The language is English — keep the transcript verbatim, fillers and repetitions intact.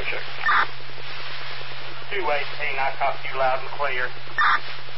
Roger. two eighteen, I copy you loud and clear.